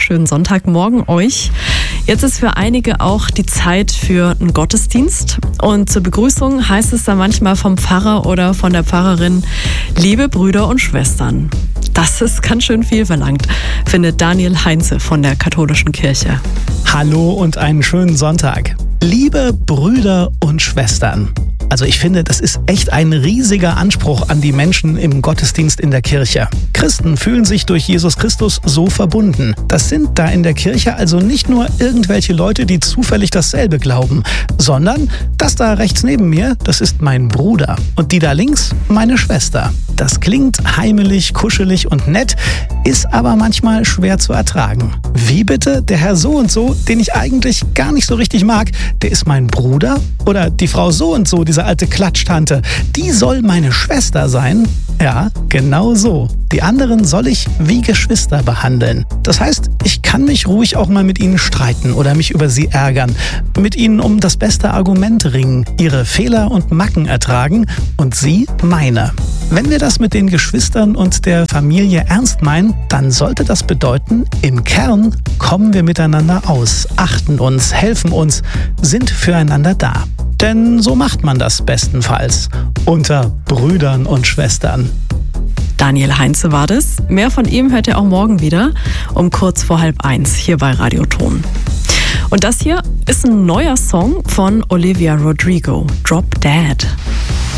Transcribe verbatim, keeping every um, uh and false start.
wunderschönen Sonntagmorgen euch. Jetzt ist für einige auch die Zeit für einen Gottesdienst. Und zur Begrüßung heißt es dann manchmal vom Pfarrer oder von der Pfarrerin: Liebe Brüder und Schwestern. Das ist ganz schön viel verlangt, findet Daniel Heinze von der katholischen Kirche. Hallo und einen schönen Sonntag. Liebe Brüder und Schwestern. Also ich finde, das ist echt ein riesiger Anspruch an die Menschen im Gottesdienst in der Kirche. Christen fühlen sich durch Jesus Christus so verbunden. Das sind da in der Kirche also nicht nur irgendwelche Leute, die zufällig dasselbe glauben, sondern das da rechts neben mir, das ist mein Bruder. Und die da links, meine Schwester. Das klingt heimelig, kuschelig und nett, ist aber manchmal schwer zu ertragen. Wie bitte? Der Herr so und so, den ich eigentlich gar nicht so richtig mag, der ist mein Bruder? Oder die Frau so und so, diese alte Klatschtante, die soll meine Schwester sein? Ja, genau so. Die anderen soll ich wie Geschwister behandeln. Das heißt, ich kann mich ruhig auch mal mit ihnen streiten oder mich über sie ärgern, mit ihnen um das beste Argument ringen, ihre Fehler und Macken ertragen und sie meine. Wenn wir das mit den Geschwistern und der Familie ernst meinen, dann sollte das bedeuten, im Kern kommen wir miteinander aus, achten uns, helfen uns, sind füreinander da. Denn so macht man das bestenfalls unter Brüdern und Schwestern. Daniel Heinze war das. Mehr von ihm hört ihr auch morgen wieder um kurz vor halb eins hier bei Radioton. Und das hier ist ein neuer Song von Olivia Rodrigo, Drop Dead.